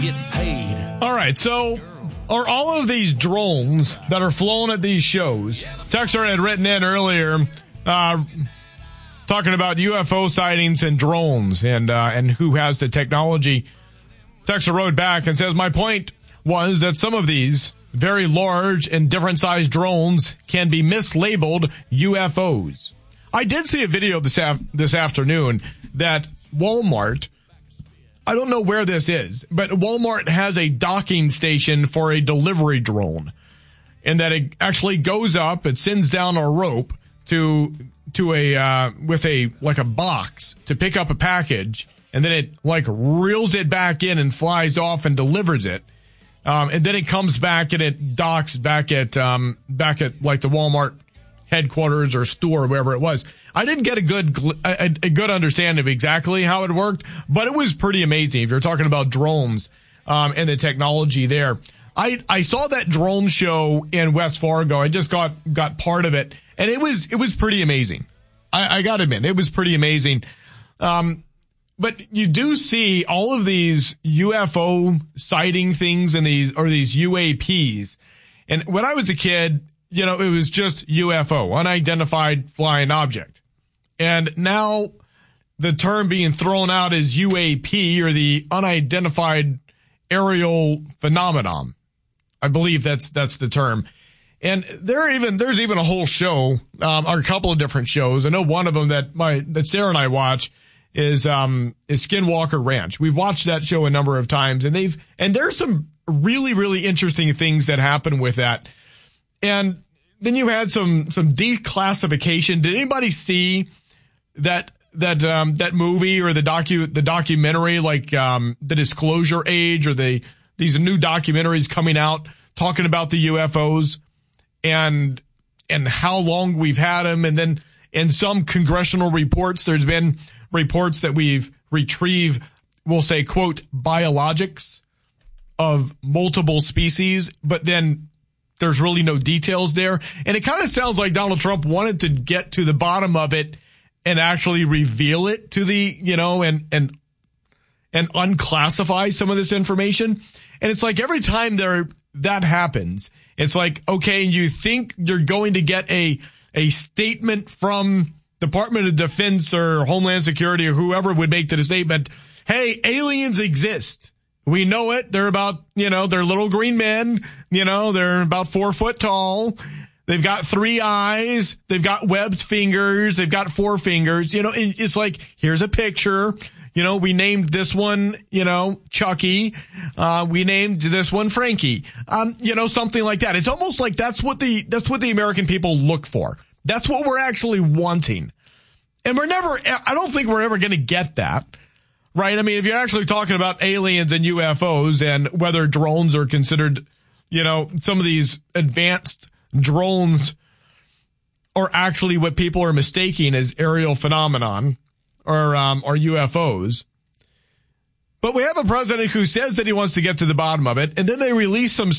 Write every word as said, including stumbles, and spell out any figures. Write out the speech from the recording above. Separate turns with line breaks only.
Get paid.
All right, so are all of these drones that are flown at these shows? Texter had written in earlier uh, talking about U F O sightings and drones and uh, and who has the technology. Texter wrote back and says, my point was that some of these very large and different sized drones can be mislabeled U F Os. I did see a video this af- this afternoon that Walmart, I don't know where this is, but Walmart has a docking station for a delivery drone, and that it actually goes up, it sends down a rope to to a uh, with a like a box to pick up a package, and then it like reels it back in and flies off and delivers it. Um, and then it comes back and it docks back at, um, back at like the Walmart headquarters or store or wherever it was. I didn't get a good, a, a good understanding of exactly how it worked, but it was pretty amazing. If you're talking about drones, um, and the technology there. I, I saw that drone show in West Fargo. I just got, got part of it, and it was, it was pretty amazing. I, I gotta admit, it was pretty amazing. Um, But you do see all of these U F O sighting things and these, or these U A Ps. And when I was a kid, you know, it was just U F O, unidentified flying object. And now the term being thrown out is U A P, or the unidentified aerial phenomenon. I believe that's, that's the term. And there are even, there's even a whole show, um, or a couple of different shows. I know one of them that my, that Sarah and I watch is, um, is Skinwalker Ranch. We've watched that show a number of times, and they've, and there's some really, really interesting things that happen with that. And then you had some, some declassification. Did anybody see that, that, um, that movie or the docu, the documentary, like, um, the Disclosure Age, or the, these new documentaries coming out talking about the U F Os and, and how long we've had them. And then in some congressional reports, there's been reports that we've retrieved, we'll say, quote, biologics of multiple species, but then there's really no details there. And it kind of sounds like Donald Trump wanted to get to the bottom of it and actually reveal it to the, you know, and, and, and unclassify some of this information. And it's like every time there, that happens, it's like, okay, you think you're going to get a, a statement from Department of Defense or Homeland Security or whoever would make the statement, hey, aliens exist. We know it. They're about, you know, they're little green men. You know, they're about four foot tall. They've got three eyes. They've got webbed fingers. They've got four fingers. You know, it's like, here's a picture. You know, we named this one, you know, Chucky. Uh, we named this one Frankie. Um, you know, something like that. It's almost like that's what the, that's what the American people look for. That's what we're actually wanting. And we're never, I don't think we're ever going to get that, right? I mean, if you're actually talking about aliens and U F Os and whether drones are considered, you know, some of these advanced drones are actually what people are mistaking as aerial phenomenon or, um, or U F Os. But we have a president who says that he wants to get to the bottom of it, and then they release some